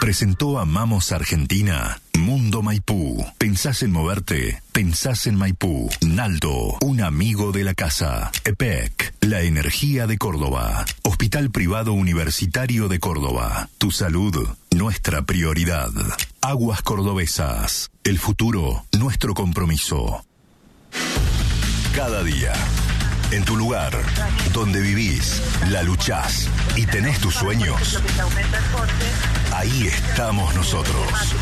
presentó Amamos Argentina. Mundo Maipú. ¿Pensás en moverte? Pensás en Maipú. Naldo, un amigo de la casa. EPEC, la energía de Córdoba. Hospital Privado Universitario de Córdoba. Tu salud, nuestra prioridad. Aguas Cordobesas. El futuro, nuestro compromiso. Cada día, en tu lugar, donde vivís, la luchás y tenés tus sueños, ahí estamos nosotros.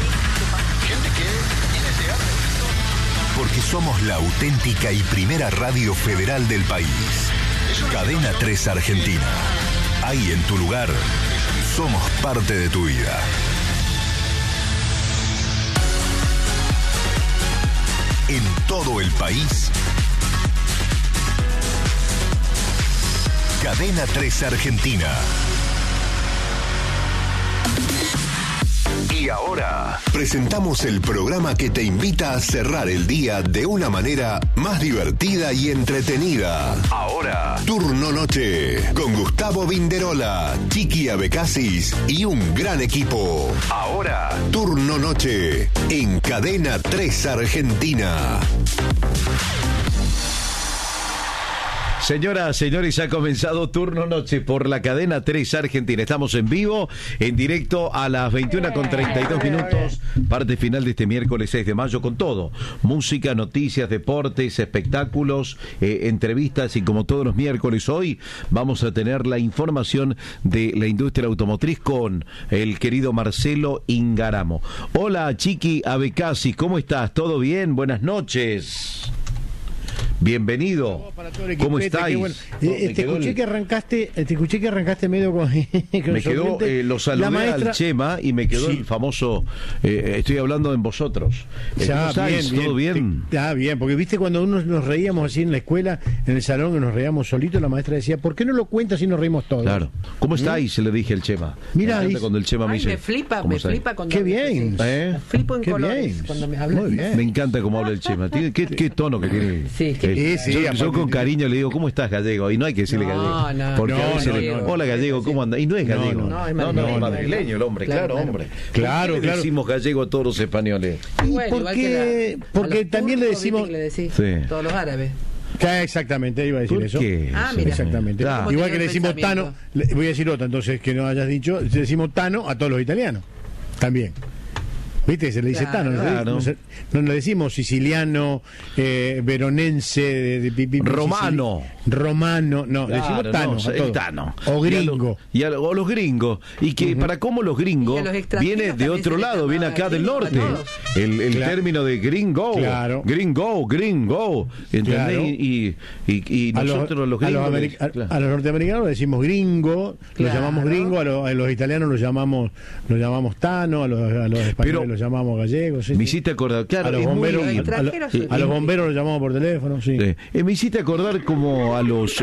Porque somos la auténtica y primera radio federal del país. Cadena 3 Argentina. Ahí en tu lugar, somos parte de tu vida. En todo el país, Cadena 3 Argentina. Y ahora presentamos el programa que te invita a cerrar el día de una manera más divertida y entretenida. Ahora, Turno Noche, con Gustavo Vinderola, Chiqui Abecasis y un gran equipo. Ahora, Turno Noche, en Cadena 3 Argentina. Señoras, señores, ha comenzado Turno Noche por la Cadena 3 Argentina. Estamos en vivo, en directo a las 21:32, parte final de este miércoles 6 de mayo con todo. Música, noticias, deportes, espectáculos, entrevistas y como todos los miércoles hoy vamos a tener la información de la industria automotriz con el querido Marcelo Ingaramo. Hola, Chiqui Abecasis, ¿cómo estás? ¿Todo bien? Buenas noches. Bienvenido. ¿Cómo estáis? Bueno. Te escuché que arrancaste medio con me quedó, lo saludé al Chema y me quedó el famoso, estoy hablando en vosotros. Ya, ¿todo bien? Bien, porque viste cuando uno nos reíamos así en la escuela, en el salón, que nos reíamos solitos, la maestra decía, ¿por qué no lo cuentas si nos reímos todos? Claro. ¿Cómo estáis? Le dije al Chema. Mira, cuando el Chema me dice, me flipa cuando qué bien. Me flipo en qué colores bien. Cuando me habla. Muy bien. Me encanta cómo habla el Chema. ¿Qué tono que tiene? Sí, yo con cariño le digo, ¿cómo estás, gallego? Y no hay que decirle gallego. Porque a veces hola, gallego, ¿cómo anda? Y no es gallego. No, es madrileño el hombre, claro, hombre. Claro, claro. Decimos gallego a todos los españoles. Bueno, porque también le decimos... todos los árabes. Exactamente, iba a decir eso. Mira. Exactamente. Igual que le decimos Tano, voy a decir otra, entonces que no hayas dicho, le decimos Tano a todos los italianos. También. ¿Viste? Se le dice Tano. No le decimos siciliano, veronense, romano. No, le decimos Tano. Tano. O gringo. O los gringos. Y que para cómo los gringos viene de otro lado, viene acá del norte. El término de gringo. Claro. Gringo. ¿Entendés? Claro. Y nosotros los gringos. A los norteamericanos le decimos gringo, los llamamos gringo, a los italianos los llamamos Tano, a los españoles los llamamos gallegos. Me hiciste acordar, claro, a los bomberos los llamamos por teléfono, sí. Me hiciste acordar como a los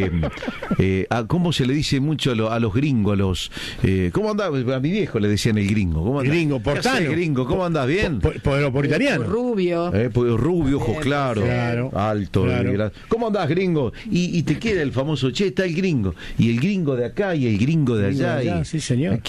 ¿cómo se le dice mucho a los gringos? ¿Cómo andás? A mi viejo le decían el gringo. ¿Cómo andás? Gringo, portano. Gringo, ¿cómo andás? ¿Bien? Por italiano. Rubio. Rubio, ojos claros, alto. Claro. ¿Cómo andás, gringo? Y te queda el famoso, está el gringo. Y el gringo de acá y el gringo de allá. Sí, señor.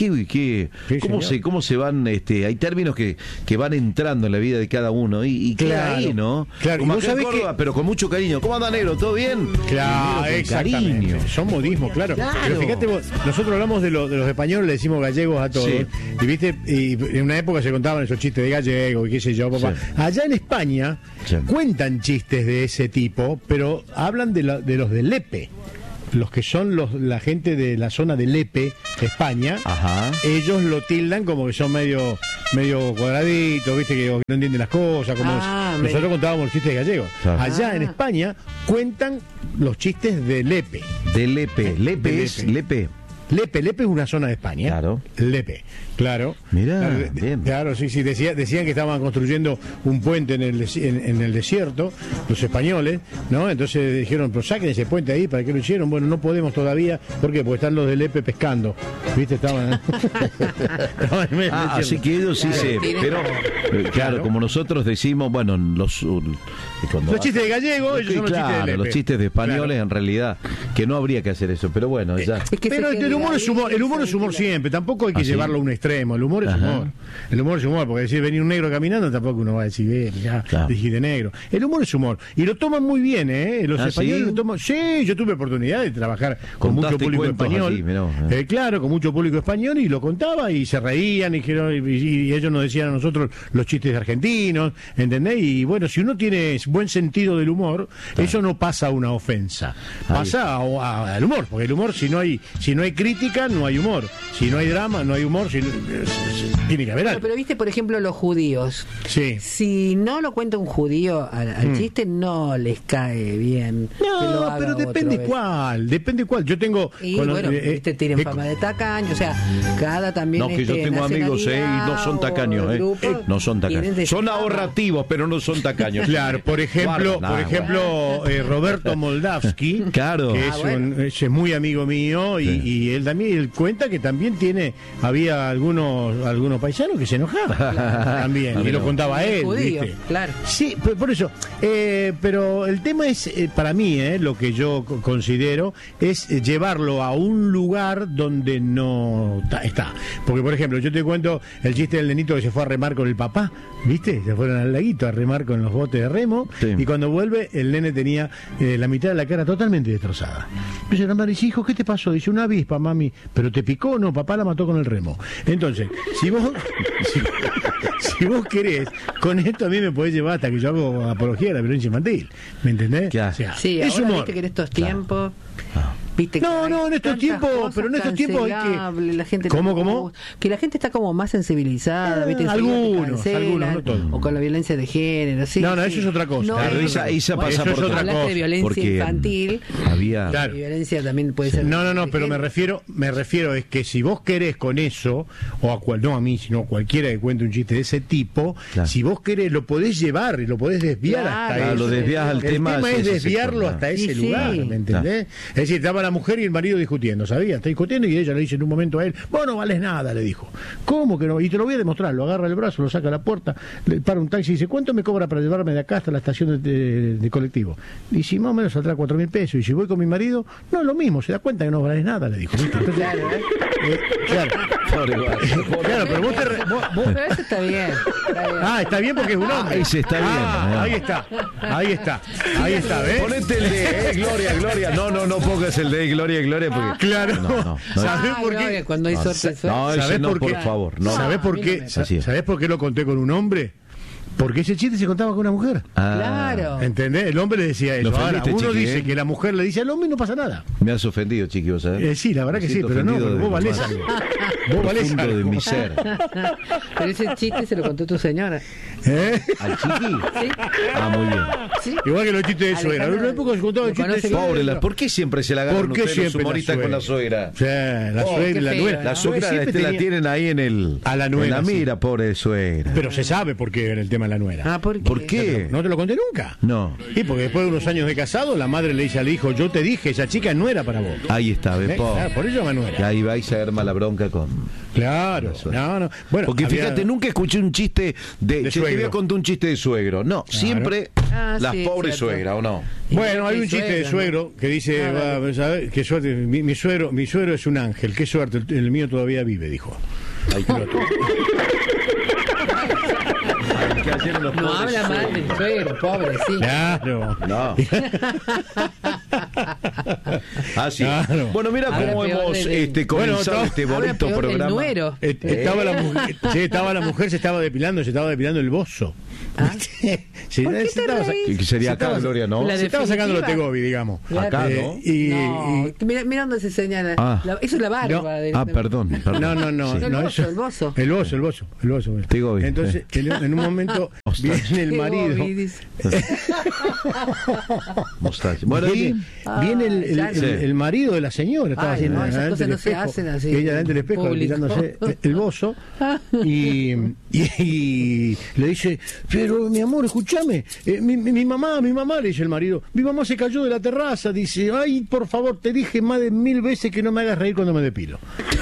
¿Cómo se van? Hay términos que van entrando en la vida de cada uno y queda ahí, ¿no? Claro. Como ¿Y vos sabés Córdoba, pero con mucho cariño. ¿Cómo anda, negro? ¿Todo bien? Claro, cariño. Son modismos, claro. Pero fíjate vos, nosotros hablamos de los españoles, le decimos gallegos a todos. Sí. Y viste, y en una época se contaban esos chistes de gallego y qué sé yo, papá. Sí. Allá en España cuentan chistes de ese tipo, pero hablan de los de Lepe. Los que son la gente de la zona de Lepe, España, ellos lo tildan como que son medio cuadraditos, viste, que no entienden las cosas, como nosotros contábamos los chistes gallegos. Allá en España cuentan los chistes de Lepe. De Lepe. Lepe es Lepe. Lepe es una zona de España. Claro. Lepe, claro. Mirá, bien. Claro, sí, decían que estaban construyendo un puente en el desierto, los españoles, ¿no? Entonces dijeron, pero saquen ese puente ahí, ¿para qué lo hicieron? Bueno, no podemos todavía, ¿por qué? Porque están los de Lepe pescando, ¿viste? Estaban así que ellos sí se... Pero, claro, como nosotros decimos, bueno, los chistes de gallego, ellos son los chistes de Lepe. Los chistes de españoles, en realidad, que no habría que hacer eso, pero bueno, ya. Pero humor es humor, el humor es humor siempre, tampoco hay que llevarlo a un extremo, el humor es humor. El humor es humor, porque decir venir un negro caminando tampoco uno va a decir, ya, dijiste negro. El humor es humor, y lo toman muy bien, los españoles lo toman. Sí, yo tuve oportunidad de trabajar con mucho público español. Así, claro, con mucho público español, y lo contaba y se reían, y ellos nos decían a nosotros los chistes argentinos, ¿entendés? Y bueno, si uno tiene buen sentido del humor, eso no pasa a una ofensa, pasa al humor, porque el humor, si no hay crítica, no hay humor, si no hay drama, no hay humor, tiene que haber algo. Pero viste, por ejemplo, los judíos, si no lo cuenta un judío al chiste, no les cae bien. No, pero depende cuál. Yo tengo... tienen fama de tacaño, o sea, cada también... No, que yo tengo amigos, y no son tacaños, no son tacaños. Son ahorrativos, pero no son tacaños. Claro, por ejemplo, Roberto Moldavsky, que es muy amigo mío, y él también cuenta que también había algunos paisanos que se enojaban también, y lo contaba él, judío, ¿viste? Claro. Sí, por eso, pero el tema es, para mí, lo que yo considero es llevarlo a un lugar donde no está. Porque, por ejemplo, yo te cuento el chiste del nenito que se fue a remar con el papá, ¿viste? Se fueron al laguito a remar con los botes de remo, y cuando vuelve, el nene tenía la mitad de la cara totalmente destrozada. Dice la madre, dice, hijo, ¿qué te pasó? Dice, una avispa, mami. ¿Pero te picó? No, papá la mató con el remo. Entonces, si vos querés, con esto a mí me podés llevar hasta que yo hago apología de la violencia infantil, ¿me entendés? O sea, sí, es ahora humor. Viste que en estos tiempos... No, en estos tiempos, pero en estos tiempos hay que... La gente ¿Cómo? Que la gente está como más sensibilizada, ¿viste? Algunos, no todos. O con la violencia de género, sí. No, eso es otra cosa. Esa pasa por otra cosa. De violencia infantil, había... violencia también puede ser... No, pero me refiero es que si vos querés con eso, no a mí, sino a cualquiera que cuente un chiste de ese tipo, si vos querés, lo podés llevar y lo podés desviar hasta eso. Lo desvías al tema. El tema es desviarlo hasta ese lugar, ¿me entendés? Es decir, estaba la mujer y el marido discutiendo, ¿sabía? Está discutiendo y ella le dice en un momento a él, vos no vales nada, le dijo. ¿Cómo que no? Y te lo voy a demostrar. Lo agarra el brazo, lo saca a la puerta, le para un taxi y dice, ¿cuánto me cobra para llevarme de acá hasta la estación de colectivo? Y si más o menos saldrá 4.000 pesos. Y si voy con mi marido, no es lo mismo, se da cuenta que no vales nada, le dijo. Entonces, claro, pero vos pero eso está bien. Está bien porque es un hombre. Ese está bien. Ahí está, ¿ves? Ponete el de Gloria. No pongas el de Gloria, porque... Claro. No. ¿Sabés por qué? Cuando hay suerte. No, ¿sabés por qué? Por favor. ¿Sabés por qué? ¿Sabés por qué lo conté con un hombre? Porque ese chiste se contaba con una mujer. Claro. ¿Entendés? El hombre le decía eso. Ahora, uno dice que la mujer le dice al hombre y no pasa nada. Me has ofendido, Chiqui, ¿vos sabés? Sí, la verdad que sí, pero no, vos valés algo. Vos valés algo. de mi ser. Pero ese chiste se lo contó tu señora. ¿Al Chiqui? Sí. Muy bien. ¿Sí? Igual que los chistes de suegra. En una época se contaba el chiste de suegra. Pobre, ¿por qué siempre se la agarran ustedes los humoristas con la suegra? Sí, la suegra, la nuera. La suegra la tienen ahí a la nuera, en la mira, pobre suegra. Pero se sabe por qué era el tema de la nuera. ¿Por qué? ¿No te lo conté nunca? No. Sí, porque después de unos años de casado, la madre le dice al hijo, yo te dije, esa chica no era para vos. Ahí está, ¿ves? Claro, por eso Manuela. Que ahí vais a armar la bronca con... Claro, no. Bueno, porque fíjate, nunca escuché un chiste de suegro. Te voy a contar un chiste de suegro. No, siempre las pobres cierto. suegras, ¿o no? Bueno, hay un chiste de suegro que dice, ¿sabes? Qué suerte, mi suegro es un ángel, qué suerte, el mío todavía vive, dijo. Ay, no habla mal del suegro, pobre, sí. Claro. No. Sí. Claro. Bueno, mira cómo hemos comenzado este bonito programa. Estaba la mujer, se estaba depilando el bozo. Que sería acá, Gloria, ¿no? Se estaba sacando los tegobi, digamos. Acá, ¿no? Mira dónde se señala. Eso es la barba. Perdón. No, eso el bozo. El bozo. Tegobi. Entonces, en un momento viene el marido. Bueno, viene el marido de la señora. Estaba haciendo esas cosas no se hacen así. Ella delante del espejo, quitándose el bozo. Y le dice, pero mi amor, escúchame, mi mamá, le dice el marido, mi mamá se cayó de la terraza, dice, ay, por favor, te dije más de 1000 veces que no me hagas reír cuando me depilo.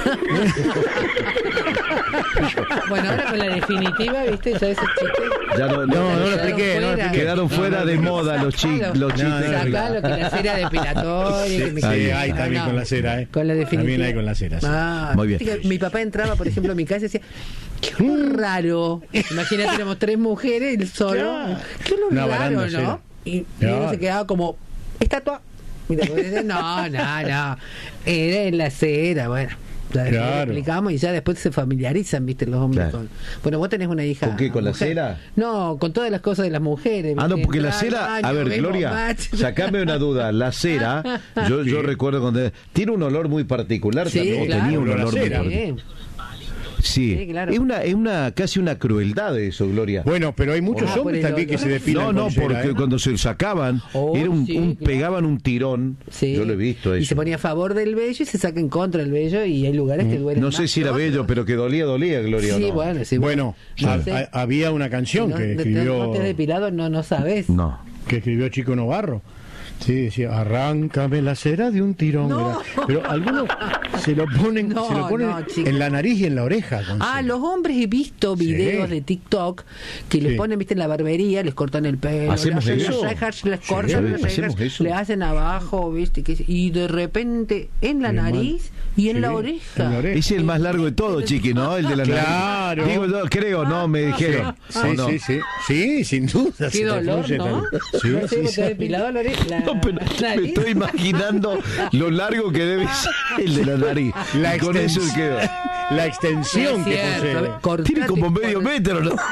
Bueno, ahora con la definitiva, ¿viste? Ya esos chistes. Ya no lo expliqué. Quedaron fuera de moda los chistes. Acá lo que la cera depilatoria. Sí, hay también con la cera, Con la definitiva. También hay con la cera. Sí. Muy bien. Mi papá entraba, por ejemplo, a mi casa y decía, qué raro. Imagínate, tenemos 3 mujeres, él solo. Claro. Qué olor Una raro, ¿no? cera. Y él se quedaba como estatua. No. Era en la cera, bueno. Claro. Explicamos y ya después se familiarizan, viste, los hombres con... Bueno, vos tenés una hija. ¿Con qué? ¿Con mujer? la cera? No, con todas las cosas de las mujeres. ¿viste? No, porque la cera, a ver, Gloria, sacame una duda. La cera, yo recuerdo cuando tiene un olor muy particular, también claro, tenía un olor muy particular. Sí, claro. es casi una crueldad eso, Gloria. Bueno, pero hay muchos hombres también que se depilan. No, con cera, porque cuando se sacaban, pegaban un tirón. Sí. Yo lo he visto eso. Y se ponía a favor del vello y se saca en contra del vello y hay lugares que duelen. No sé si era bello, pero que dolía, Gloria. Sí, ¿o no? bueno, sí. Bueno, había una canción que escribió. No te has depilado, no sabes. No. Que escribió Chico Novarro. Sí, decía, arráncame la cera de un tirón. No. Pero algunos se lo ponen, en la nariz y en la oreja. Los hombres he visto videos de TikTok que les ponen, viste, en la barbería, les cortan el pelo. ¿Hacemos eso? Les cortan las cejas, le hacen abajo, viste, y de repente en la nariz y en la oreja. Ese es el más largo de todo, Chiqui, ¿no? El de la nariz. Claro. Digo, creo, no, me dijeron. Sí, sin duda. Qué dolor, ¿no? Sí, te has depilado la oreja. No, pero me estoy imaginando lo largo que debe ser el de la nariz. Con eso quedó. La extensión que posee. Tiene como medio metro, ¿no?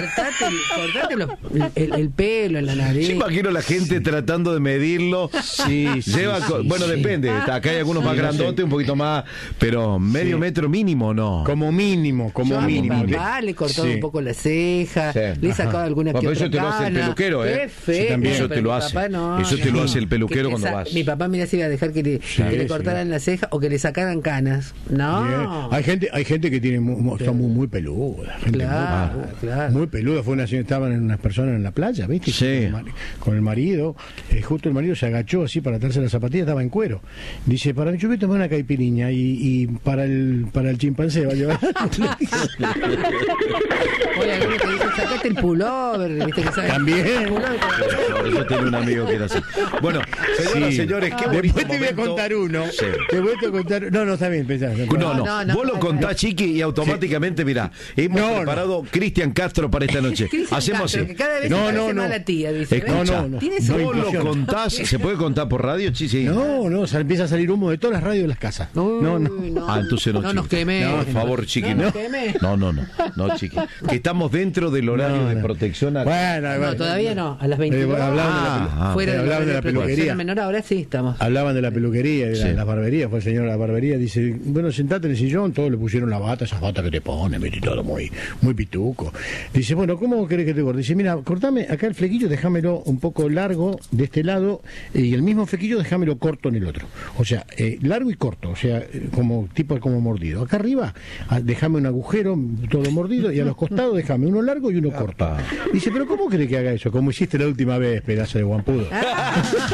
Cortate el pelo en la nariz. Yo imagino la gente tratando de medirlo. Bueno, depende. Acá hay algunos más grandotes, un poquito más, pero medio metro mínimo, ¿no. Como mínimo. A mi papá le cortó un poco la ceja, le he sacado alguna que otra eso te lo hace el peluquero, Qué feo. Eso te lo hace. Eso te lo hace el peluquero cuando vas. Mi papá, mira, si iba a dejar que le cortaran la ceja o que le sacaran canas. No. Hay gente que está muy peluda. Claro. Muy peluda. Estaban unas personas en la playa, ¿viste? Sí. Con el marido. Justo el marido se agachó así para atarse la zapatilla, estaba en cuero. Dice, para mí, yo voy a tomar una caipiriña y para el chimpancé va a llevar. Oye, algunos te dicen, sacate el pullover, ¿viste? Que también. Yo tengo un amigo que era así. Bueno, señoras, señores, qué bonito Después te voy a contar uno. Sí. Después te voy a contar. No, está bien, pensá. No. Vos lo contás, Chiqui, y automáticamente, mirá, hemos preparado Cristian Castro para esta noche. Hacemos así. Cada vez mala tía, dice. Escucha, vos lo contás, ¿se puede contar por radio, Chiqui? No, empieza a salir humo de todas las radios de las casas. No. Entonces no, Chiqui. Nos quemé. Por favor, Chiqui, no. No, Chiqui. Que estamos dentro del horario de protección. Bueno, todavía no, a las 22. Hablaban de la peluquería. Menor, ahora sí estamos. Hablaban de la peluquería, de las barberías. Fue el señor a la barbería, dice, bueno, sentate en el sillón, todos le pusieron la bata, esas batas que te ponen, y todo muy pituco. Dice, bueno, ¿cómo querés que te corte? Dice, mira, cortame acá el flequillo, déjamelo un poco largo de este lado, y el mismo flequillo déjamelo corto en el otro. O sea, largo y corto, o sea, como mordido. Acá arriba, déjame un agujero, todo mordido, y a los costados déjame uno largo y uno corto. Dice, pero ¿cómo querés que haga eso? Como hiciste la última vez, pedazo de guampudo.